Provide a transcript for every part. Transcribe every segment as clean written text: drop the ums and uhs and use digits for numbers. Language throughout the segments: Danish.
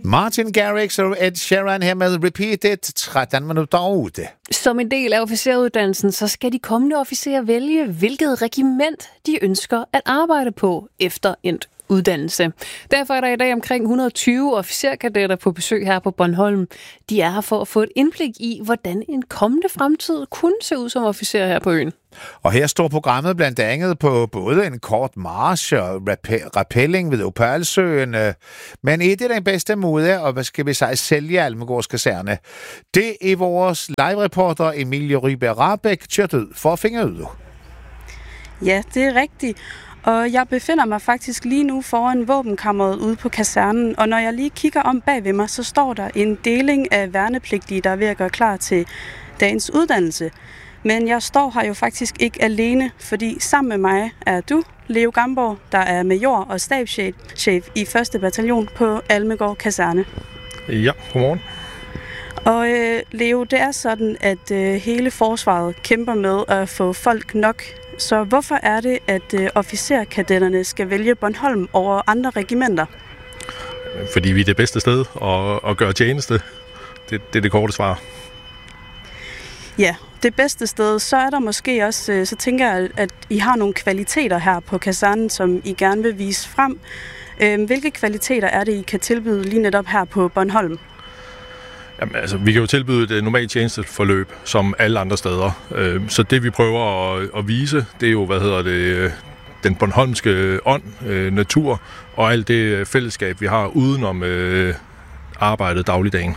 Martin Garrix og Ed Sheeran her med Repeat It, 13 minutter ude. Som en del af officeruddannelsen, så skal de kommende officerer vælge, hvilket regiment de ønsker at arbejde på efter endt uddannelse. Derfor er der i dag omkring 120 officerkadetter på besøg her på Bornholm. De er her for at få et indblik i, hvordan en kommende fremtid kunne se ud som officer her på øen. Og her står programmet blandt andet på både en kort march og rappelling ved Opalsøen, men det er den bedste måde, og hvad skal vi sige, sælge Almegårds kaserne. Det er vores live-reporter Emilie Ryberg-Rabeck kørt ud for at finde ud. Ja, det er rigtigt. Og jeg befinder mig faktisk lige nu foran våbenkammeret ude på kasernen, og når jeg lige kigger om bag ved mig, så står der en deling af værnepligtige, der er ved at gøre klar til dagens uddannelse. Men jeg står her jo faktisk ikke alene, fordi sammen med mig er du, Leo Gamborg, der er major og stabschef i 1. bataljon på Almegård Kaserne. Ja, godmorgen. Og Leo, det er sådan, at hele forsvaret kæmper med at få folk nok. Så hvorfor er det, at officerkadetterne skal vælge Bornholm over andre regimenter? Fordi vi er det bedste sted at gøre tjeneste. Det er det korte svar. Ja, det bedste sted. Så er der måske også, så tænker jeg, at I har nogle kvaliteter her på kasernen, som I gerne vil vise frem. Hvilke kvaliteter er det, I kan tilbyde lige netop her på Bornholm? Jamen, altså, vi kan jo tilbyde et normalt tjenesteforløb, som alle andre steder. Så det, vi prøver at vise, det er jo, den bornholmske ånd, natur og alt det fællesskab, vi har udenom arbejdet dagligdagen.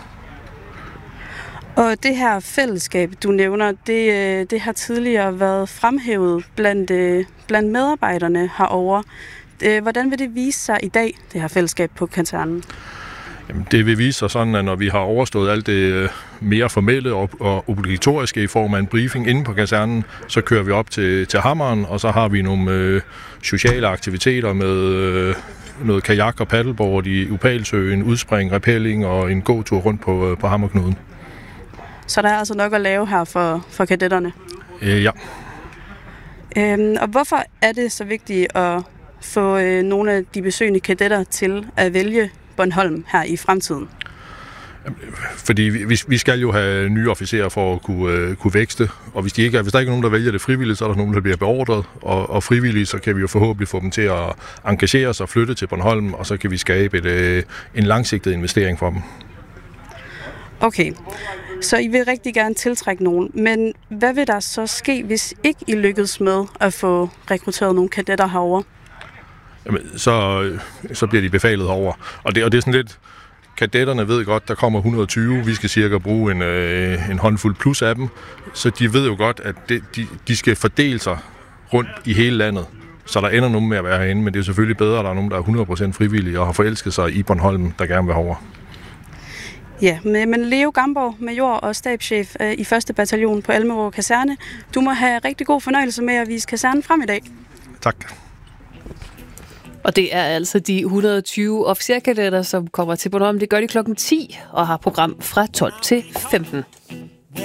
Og det her fællesskab, du nævner, det har tidligere været fremhævet blandt medarbejderne herovre. Hvordan vil det vise sig i dag, det her fællesskab på kasernen? Jamen, det vil vise sig sådan, at når vi har overstået alt det mere formelle og obligatoriske i form af en briefing inde på kasernen, så kører vi op til Hammeren, og så har vi nogle sociale aktiviteter med noget kajak og paddleboard i Opalsøen, udspring, rappelling og en gåtur rundt på Hammerknuden. Så der er altså nok at lave her for kadetterne? Ja. Og hvorfor er det så vigtigt at få nogle af de besøgende kadetter til at vælge Bornholm her i fremtiden? Fordi vi skal jo have nye officerer for at kunne vækste, og hvis der ikke er nogen, der vælger det frivilligt, så er der nogen, der bliver beordret, og frivilligt, så kan vi jo forhåbentlig få dem til at engagere sig og flytte til Bornholm, og så kan vi skabe en langsigtet investering for dem. Okay, så I vil rigtig gerne tiltrække nogen, men hvad vil der så ske, hvis ikke I lykkes med at få rekrutteret nogle kadetter herover? Jamen, så bliver de befalet herover. Og det er sådan lidt, kadetterne ved godt, der kommer 120, vi skal cirka bruge en håndfuld plus af dem, så de ved jo godt, at de skal fordele sig rundt i hele landet, så der ender nogen med at være herinde, men det er selvfølgelig bedre, at der er nogen, der er 100% frivillige og har forelsket sig i Bornholm, der gerne vil herover. Ja, men Leo Gamborg, major og stabschef i 1. bataljon på Almegård Kaserne, du må have rigtig god fornøjelse med at vise kasernen frem i dag. Tak. Og det er altså de 120 officerkadetter, som kommer til Bornholm. Det gør de klokken 10 og har program fra 12 til 15.